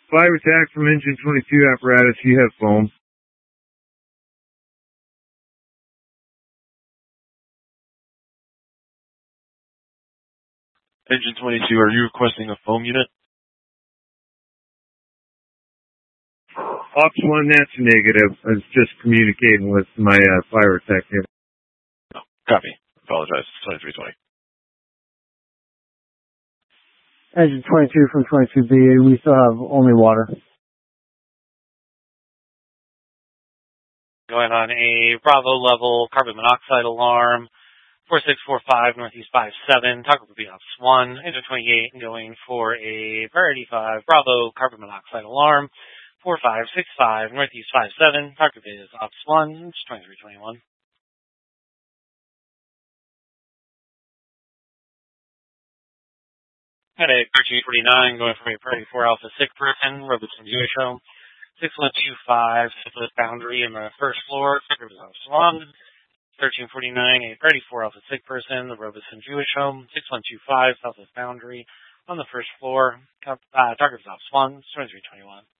5 attack from engine 22 apparatus. You have foam. Engine 22, are you requesting a foam unit? Ops 1, that's negative. I was just communicating with my fire attack unit. Oh, copy. Apologize. 2320. Engine 22 from 22B, we still have only water. Going on a Bravo level carbon monoxide alarm, 4645 Northeast 57, Tucker will be Ops 1, Engine 28 going for a Priority 5 Bravo carbon monoxide alarm, 4565 Northeast 57, Tucker is Ops 1, 2321. At a 1349 going for a Priority 4 Alpha sick person, Robertson Jewish Home, 6125 Syphilis Boundary in the first floor, Tucker is Ops 1. 1349, a Priority 4 Alpha sick person, the Robeson Jewish Home, 6125 Southwest Boundary on the first floor. Target Ops 1, 2321.